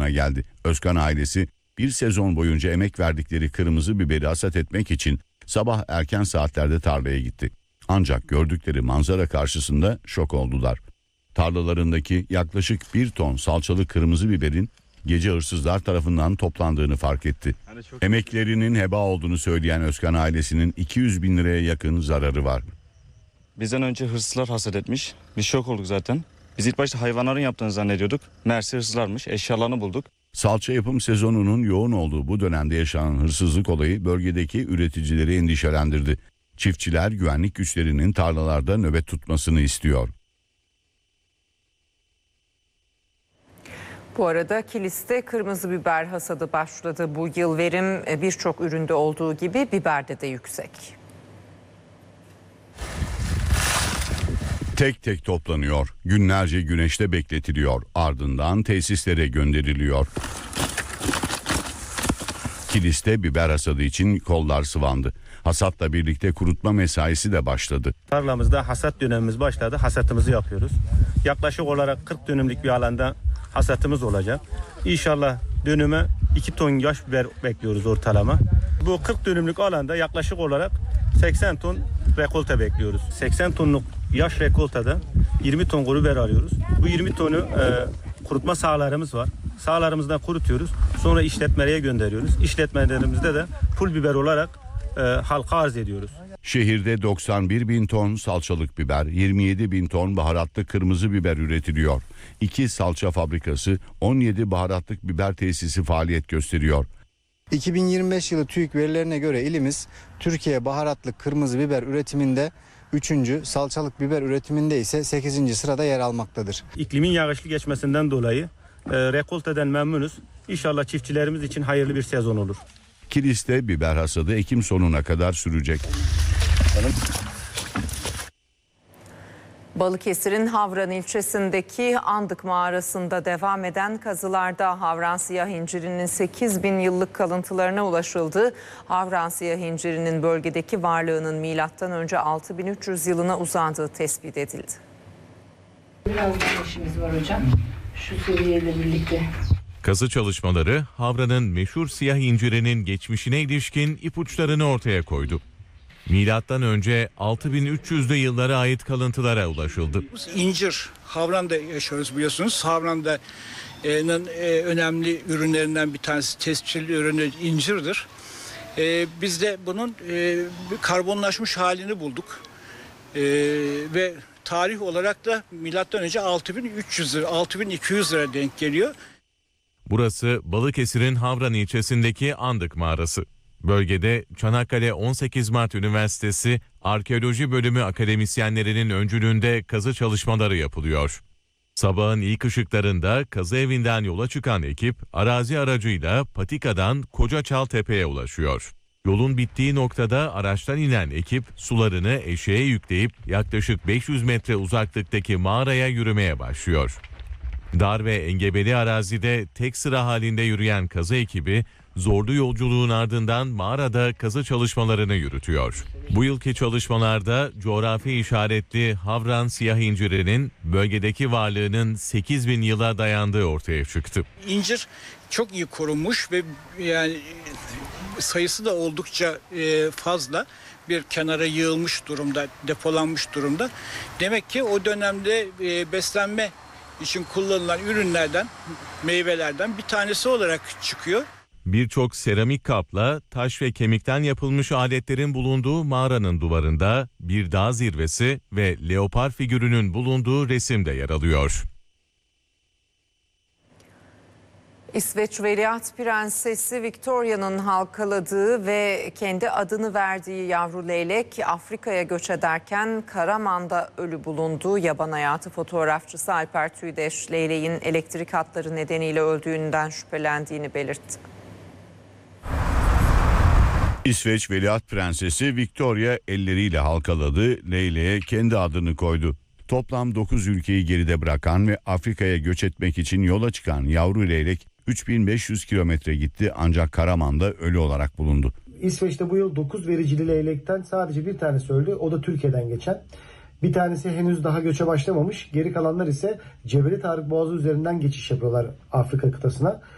noktasına geldi. Özkan ailesi bir sezon boyunca emek verdikleri kırmızı biberi hasat etmek için sabah erken saatlerde tarlaya gitti. Ancak gördükleri manzara karşısında şok oldular. Tarlalarındaki yaklaşık 1 ton salçalı kırmızı biberin gece hırsızlar tarafından toplandığını fark etti. Emeklerinin heba olduğunu söyleyen Özkan ailesinin 200 bin liraya yakın zararı var. Bizden önce hırsızlar hasat etmiş. Biz şok olduk zaten. Biz ilk başta hayvanların yaptığını zannediyorduk. Meğerse hırsızlarmış. Eşyalarını bulduk. Salça yapım sezonunun yoğun olduğu bu dönemde yaşanan hırsızlık olayı bölgedeki üreticileri endişelendirdi. Çiftçiler güvenlik güçlerinin tarlalarda nöbet tutmasını istiyor. Bu arada Kilis'te kırmızı biber hasadı başladı. Bu yıl verim birçok üründe olduğu gibi biberde de yüksek. Tek tek toplanıyor, günlerce güneşte bekletiliyor, ardından tesislere gönderiliyor. Kilis'te biber hasadı için kollar sıvandı. Hasatla birlikte kurutma mesaisi de başladı. Tarlamızda hasat dönemimiz başladı. Hasatımızı yapıyoruz. Yaklaşık olarak 40 dönümlük bir alanda hasatımız olacak. İnşallah dönüme 2 ton yaş biber bekliyoruz ortalama. Bu 40 dönümlük alanda yaklaşık olarak 80 ton rekolte bekliyoruz. 80 tonluk yaş rekoltada 20 ton kuru biber alıyoruz. Bu 20 tonu kurutma sahalarımız var. Sahalarımızdan kurutuyoruz. Sonra işletmelere gönderiyoruz. İşletmelerimizde de pul biber olarak halka arz ediyoruz. Şehirde 91 bin ton salçalık biber, 27 bin ton baharatlı kırmızı biber üretiliyor. 2 salça fabrikası, 17 baharatlık biber tesisi faaliyet gösteriyor. 2025 yılı TÜİK verilerine göre ilimiz Türkiye baharatlı kırmızı biber üretiminde 3. salçalık biber üretiminde ise 8. sırada yer almaktadır. İklimin yağışlı geçmesinden dolayı rekolteden memnunuz. İnşallah çiftçilerimiz için hayırlı bir sezon olur. Kilis'te biber hasadı Ekim sonuna kadar sürecek. Balıkesir'in Havran ilçesindeki Andık mağarasında devam eden kazılarda Havran siyah incirinin 8 bin yıllık kalıntılarına ulaşıldı. Havran siyah incirinin bölgedeki varlığının M.Ö. 6300 yılına uzandığı tespit edildi. Birazdan işimiz var hocam. Şu seviyeyle birlikte. Kazı çalışmaları Havran'ın meşhur siyah incirinin geçmişine ilişkin ipuçlarını ortaya koydu. Milattan önce 6300'lü yıllara ait kalıntılara ulaşıldı. İncir, Havran'da yaşıyoruz biliyorsunuz. Havran'ın önemli ürünlerinden bir tanesi, tescilli ürünü incirdir. Biz de bunun karbonlaşmış halini bulduk. Ve tarih olarak da milattan önce 6300 lira, 6200 lira denk geliyor. Burası Balıkesir'in Havran ilçesindeki Andık mağarası. Bölgede Çanakkale 18 Mart Üniversitesi Arkeoloji Bölümü akademisyenlerinin öncülüğünde kazı çalışmaları yapılıyor. Sabahın ilk ışıklarında kazı evinden yola çıkan ekip arazi aracıyla patikadan Kocaçaltepe'ye ulaşıyor. Yolun bittiği noktada araçtan inen ekip sularını eşeğe yükleyip yaklaşık 500 metre uzaklıktaki mağaraya yürümeye başlıyor. Dar ve engebeli arazide tek sıra halinde yürüyen kazı ekibi zorlu yolculuğun ardından mağarada kazı çalışmalarını yürütüyor. Bu yılki çalışmalarda coğrafi işaretli Havran siyah incirinin bölgedeki varlığının 8000 yıla dayandığı ortaya çıktı. İncir çok iyi korunmuş ve yani sayısı da oldukça fazla, bir kenara yığılmış durumda, depolanmış durumda. Demek ki o dönemde beslenme için kullanılan ürünlerden, meyvelerden bir tanesi olarak çıkıyor. Birçok seramik kapla taş ve kemikten yapılmış aletlerin bulunduğu mağaranın duvarında bir dağ zirvesi ve leopar figürünün bulunduğu resim de yer alıyor. İsveç Veliaht Prensesi Victoria'nın halkaladığı ve kendi adını verdiği yavru leylek Afrika'ya göç ederken Karaman'da ölü bulundu. Yaban hayatı fotoğrafçısı Alper Tüydeş, leyleğin elektrik hatları nedeniyle öldüğünden şüphelendiğini belirtti. İsveç Veliaht Prensesi Victoria elleriyle halkaladı, leyleğe kendi adını koydu. Toplam 9 ülkeyi geride bırakan ve Afrika'ya göç etmek için yola çıkan yavru leylek 3500 kilometre gitti ancak Karaman'da ölü olarak bulundu. İsveç'te bu yıl 9 vericili leylekten sadece bir tanesi öldü. O da Türkiye'den geçen. Bir tanesi henüz daha göçe başlamamış. Geri kalanlar ise Cebeli Tarık Boğazı üzerinden geçiş yapıyorlar Afrika kıtasına.